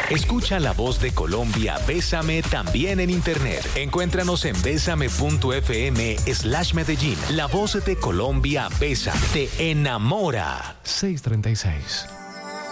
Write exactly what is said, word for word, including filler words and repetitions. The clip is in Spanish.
Escucha La Voz de Colombia, Bésame también en internet. Encuéntranos en bésame.fm slash Medellín. La Voz de Colombia, Bésame, te enamora. seiscientos treinta y seis.